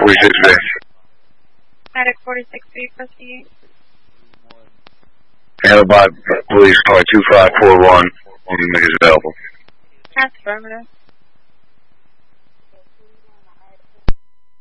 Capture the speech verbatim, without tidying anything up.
forty-six B. Medic forty-six B, proceed. Handled by police car two five four one. Is available. That's affirmative.